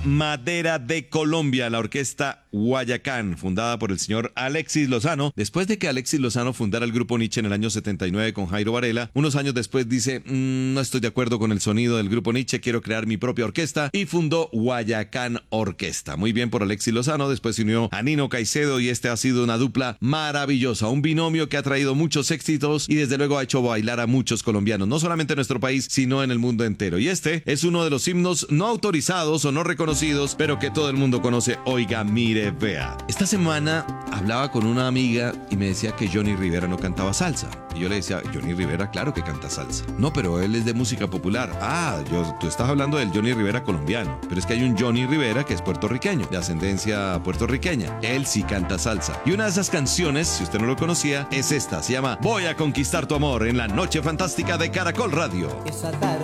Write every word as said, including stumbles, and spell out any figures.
Madera de Colombia, la orquesta Guayacán, fundada por el señor Alexis Lozano. Después de que Alexis Lozano fundara el grupo Nietzsche en el año setenta y nueve con Jairo Varela, unos años después dice, mmm, no estoy de acuerdo con el sonido del grupo Nietzsche, quiero crear mi propia orquesta, y fundó Guayacán Orquesta. Muy bien por Alexis Lozano. Después se unió a Nino Caicedo y este ha sido una dupla maravillosa, un binomio que ha traído muchos éxitos y desde luego ha hecho bailar a muchos colombianos, no solamente en nuestro país, sino en el mundo entero. Y este es uno de los himnos no autorizados o no reconocidos, pero que todo el mundo conoce. Oiga, mire, vea. Esta semana hablaba con una amiga y me decía que Johnny Rivera no cantaba salsa. Y yo le decía, Johnny Rivera, claro que canta salsa. No, pero él es de música popular. Ah, yo, tú estás hablando del Johnny Rivera colombiano. Pero es que hay un Johnny Rivera que es puertorriqueño, de ascendencia puertorriqueña. Él sí canta salsa. Y una de esas canciones, si usted no lo conocía, es esta. Se llama Voy a conquistar tu amor en la noche fantástica de Caracol Radio.